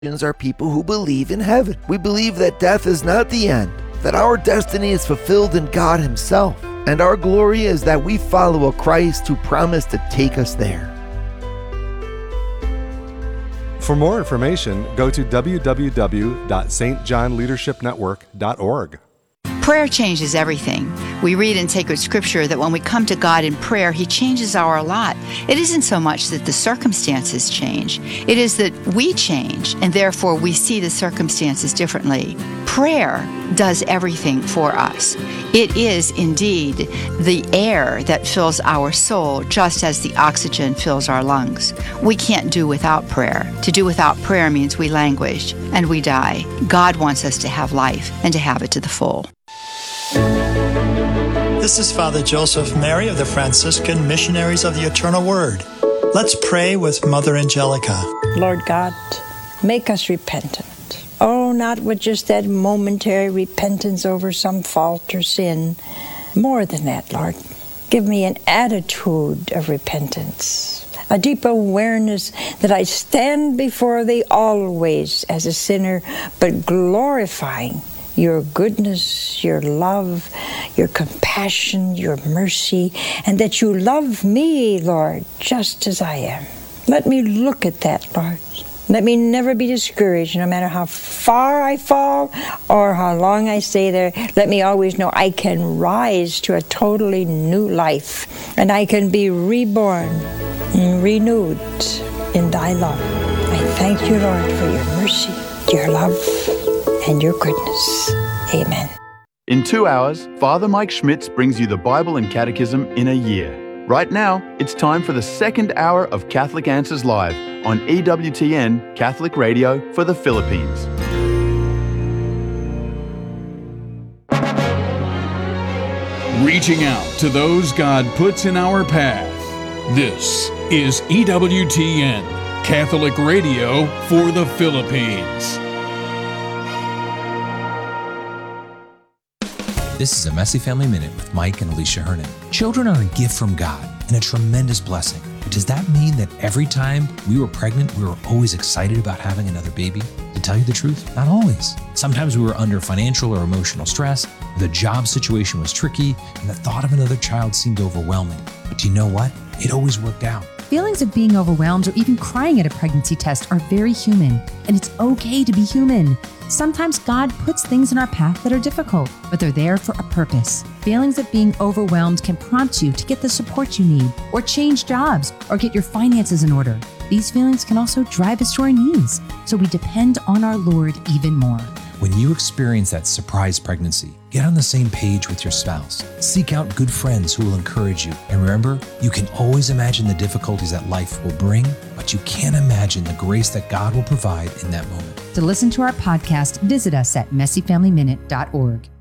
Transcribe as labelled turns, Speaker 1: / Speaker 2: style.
Speaker 1: are people who believe in heaven. We believe that death is not the end, that our destiny is fulfilled in God Himself, and our glory is that we follow a Christ who promised to take us there.
Speaker 2: For more information, go to www.stjohnleadershipnetwork.org.
Speaker 3: Prayer changes everything. We read in sacred scripture that when we come to God in prayer, He changes our lot. It isn't so much that the circumstances change. It is that we change, and therefore we see the circumstances differently. Prayer does everything for us. It is indeed the air that fills our soul, just as the oxygen fills our lungs. We can't do without prayer. To do without prayer means we languish and we die. God wants us to have life and to have it to the full.
Speaker 4: This is Father Joseph Mary of the Franciscan Missionaries of the Eternal Word. Let's pray with Mother Angelica.
Speaker 5: Lord God, make us repentant. Oh, not with just that momentary repentance over some fault or sin. More than that, Lord. Give me an attitude of repentance, a deep awareness that I stand before Thee always as a sinner, but glorifying Your goodness, Your love, Your compassion, Your mercy, and that You love me, Lord, just as I am. Let me look at that, Lord. Let me never be discouraged, no matter how far I fall or how long I stay there. Let me always know I can rise to a totally new life, and I can be reborn and renewed in Thy love. I thank You, Lord, for Your mercy, Your love, and Your goodness. Amen.
Speaker 6: In 2 hours, Father Mike Schmitz brings you the Bible and Catechism in a year. Right now, it's time for the second hour of Catholic Answers Live on EWTN Catholic Radio for the Philippines.
Speaker 7: Reaching out to those God puts in our path. This is EWTN Catholic Radio for the Philippines.
Speaker 8: This is a Messy Family Minute with Mike and Alicia Hernan. Children are a gift from God and a tremendous blessing. But does that mean that every time we were pregnant, we were always excited about having another baby? To tell you the truth, not always. Sometimes we were under financial or emotional stress, the job situation was tricky, and the thought of another child seemed overwhelming. But do you know what? It always worked out.
Speaker 9: Feelings of being overwhelmed or even crying at a pregnancy test are very human, and it's okay to be human. Sometimes God puts things in our path that are difficult, but they're there for a purpose. Feelings of being overwhelmed can prompt you to get the support you need, or change jobs, or get your finances in order. These feelings can also drive us to our knees, so we depend on our Lord even more.
Speaker 8: When you experience that surprise pregnancy, get on the same page with your spouse. Seek out good friends who will encourage you. And remember, you can always imagine the difficulties that life will bring, but you can't imagine the grace that God will provide in that moment.
Speaker 9: To listen to our podcast, visit us at messyfamilyminute.org.